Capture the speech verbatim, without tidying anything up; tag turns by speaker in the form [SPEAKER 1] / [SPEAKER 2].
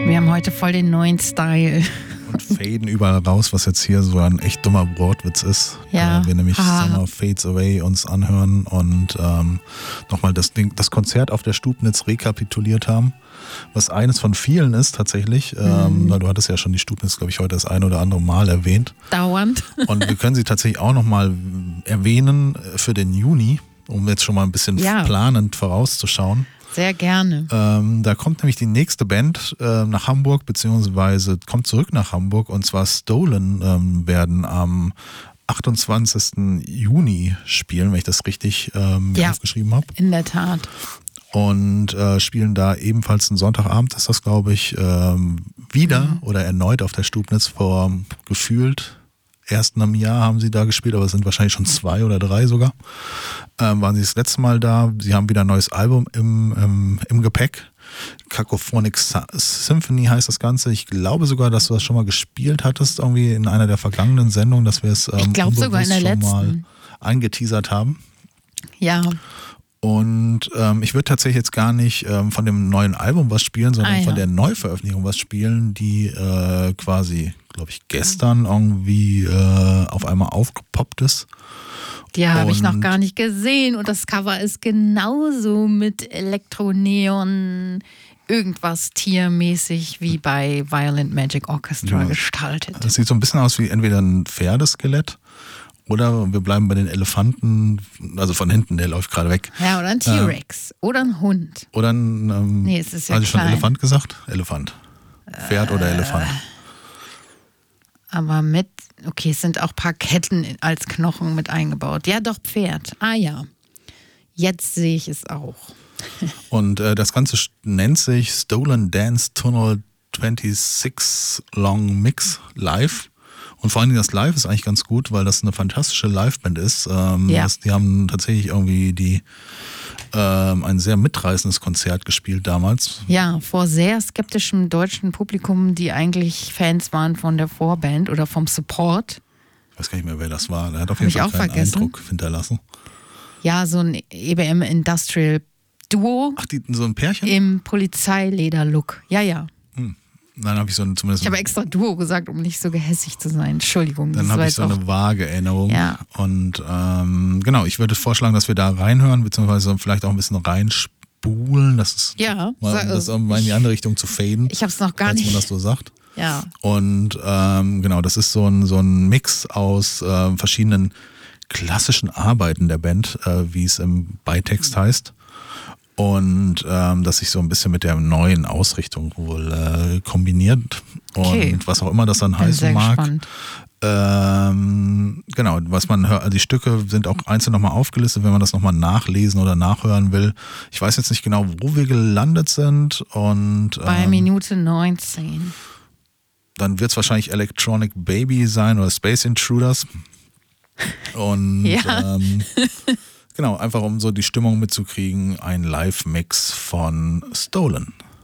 [SPEAKER 1] Wir haben heute voll den neuen Style.
[SPEAKER 2] Und faden überall raus, was jetzt hier so ein echt dummer Wortwitz ist.
[SPEAKER 1] Ja.
[SPEAKER 2] Äh, wir nämlich
[SPEAKER 1] Ha.
[SPEAKER 2] Summer Fades Away uns anhören und ähm, nochmal das Ding, das Konzert auf der Stubnitz rekapituliert haben. Was eines von vielen ist tatsächlich. Ähm,
[SPEAKER 1] Mhm.
[SPEAKER 2] na, du hattest ja schon die Stubnitz, glaube ich, heute das ein oder andere Mal erwähnt.
[SPEAKER 1] Dauernd.
[SPEAKER 2] Und wir können sie tatsächlich auch nochmal erwähnen für den Juni, um jetzt schon mal ein bisschen
[SPEAKER 1] Ja.
[SPEAKER 2] planend vorauszuschauen.
[SPEAKER 1] Sehr gerne.
[SPEAKER 2] Ähm, da kommt nämlich die nächste Band äh, nach Hamburg, beziehungsweise kommt zurück nach Hamburg, und zwar Stolen ähm, werden am achtundzwanzigsten Juni spielen, wenn ich das richtig ähm,
[SPEAKER 1] Ja.
[SPEAKER 2] aufgeschrieben habe.
[SPEAKER 1] In der Tat.
[SPEAKER 2] Und äh, spielen da ebenfalls einen Sonntagabend, ist das, glaube ich, ähm, wieder
[SPEAKER 1] Mhm.
[SPEAKER 2] oder erneut auf der Stubnitz. Vor gefühlt erst einem Jahr haben sie da gespielt, aber es sind wahrscheinlich schon zwei oder drei sogar. Ähm, waren sie das letzte Mal da. Sie haben wieder ein neues Album im, im, im Gepäck. Cacophonic Sa- Symphony heißt das Ganze. Ich glaube sogar, dass du das schon mal gespielt hattest, irgendwie in einer der vergangenen Sendungen, dass wir es ähm,
[SPEAKER 1] Ich glaube sogar in der
[SPEAKER 2] unbewusst schon mal
[SPEAKER 1] letzten.
[SPEAKER 2] angeteasert haben.
[SPEAKER 1] Ja.
[SPEAKER 2] Und ähm, ich würde tatsächlich jetzt gar nicht ähm, von dem neuen Album was spielen, sondern
[SPEAKER 1] Ah, ja.
[SPEAKER 2] von der Neuveröffentlichung was spielen, die äh, quasi, glaube ich, gestern irgendwie äh, auf einmal aufgepoppt ist.
[SPEAKER 1] Die habe ich noch
[SPEAKER 2] Und-
[SPEAKER 1] gar nicht gesehen. Und das Cover ist genauso mit Elektroneon, irgendwas tiermäßig wie bei Violent Magic Orchestra
[SPEAKER 2] Ja.
[SPEAKER 1] gestaltet.
[SPEAKER 2] Das sieht so ein bisschen aus wie entweder ein Pferdeskelett oder wir bleiben bei den Elefanten, also von hinten, der läuft gerade weg.
[SPEAKER 1] Ja, oder ein T-Rex. Oder ein Hund.
[SPEAKER 2] Oder ein, ähm,
[SPEAKER 1] Nee, es ist ja
[SPEAKER 2] hatte ich schon
[SPEAKER 1] klein.
[SPEAKER 2] Elefant gesagt? Elefant. Pferd oder Elefant?
[SPEAKER 1] Aber mit, okay, es sind auch ein paar Ketten als Knochen mit eingebaut. Ja, doch, Pferd. Ah ja. Jetzt sehe ich es auch.
[SPEAKER 2] Und äh, das Ganze sch- nennt sich Stolen Dance Tunnel sechsundzwanzig Long Mix Live. Und vor allen Dingen das Live ist eigentlich ganz gut, weil das eine fantastische Liveband ist. Ähm,
[SPEAKER 1] Ja.
[SPEAKER 2] das, die haben tatsächlich irgendwie die, ähm, ein sehr mitreißendes Konzert gespielt damals.
[SPEAKER 1] Ja, vor sehr skeptischem deutschen Publikum, die eigentlich Fans waren von der Vorband oder vom Support.
[SPEAKER 2] Ich weiß gar nicht mehr, wer das war. Der hat auf
[SPEAKER 1] Hab
[SPEAKER 2] jeden
[SPEAKER 1] ich
[SPEAKER 2] Fall
[SPEAKER 1] auch
[SPEAKER 2] keinen
[SPEAKER 1] vergessen.
[SPEAKER 2] Eindruck hinterlassen.
[SPEAKER 1] Ja, so ein E B M Industrial Duo
[SPEAKER 2] Ach, die, so ein Pärchen?
[SPEAKER 1] im Polizeileder-Look. Ja, ja.
[SPEAKER 2] Dann habe ich so ein, zumindest
[SPEAKER 1] Ich habe extra Duo gesagt, um nicht so gehässig zu sein. Entschuldigung.
[SPEAKER 2] Dann
[SPEAKER 1] das
[SPEAKER 2] habe
[SPEAKER 1] war
[SPEAKER 2] ich so
[SPEAKER 1] jetzt auch-
[SPEAKER 2] eine vage Erinnerung.
[SPEAKER 1] Ja.
[SPEAKER 2] Und ähm, genau, ich würde vorschlagen, dass wir da reinhören, beziehungsweise vielleicht auch ein bisschen reinspulen. Das ist
[SPEAKER 1] Ja,
[SPEAKER 2] mal, um
[SPEAKER 1] sa-
[SPEAKER 2] das um mal in die andere Richtung zu faden,
[SPEAKER 1] Ich habe es noch gar
[SPEAKER 2] falls
[SPEAKER 1] nicht.
[SPEAKER 2] man das so sagt.
[SPEAKER 1] Ja.
[SPEAKER 2] Und ähm, genau, das ist so ein, so ein Mix aus äh, verschiedenen klassischen Arbeiten der Band, äh, wie es im Beitext heißt. Und ähm, das sich so ein bisschen mit der neuen Ausrichtung wohl äh, kombiniert. Und
[SPEAKER 1] Okay.
[SPEAKER 2] was auch immer das dann
[SPEAKER 1] Bin
[SPEAKER 2] heißen
[SPEAKER 1] sehr
[SPEAKER 2] mag.
[SPEAKER 1] gespannt.
[SPEAKER 2] Ähm, genau, was man hört, die Stücke sind auch einzeln nochmal aufgelistet, wenn man das nochmal nachlesen oder nachhören will. Ich weiß jetzt nicht genau, wo wir gelandet sind, und
[SPEAKER 1] Bei
[SPEAKER 2] ähm,
[SPEAKER 1] Minute neunzehn.
[SPEAKER 2] dann wird es wahrscheinlich Electronic Baby sein oder Space Intruders. Und
[SPEAKER 1] Ja.
[SPEAKER 2] ähm, genau, einfach um so die Stimmung mitzukriegen, ein Live-Mix von Stolen.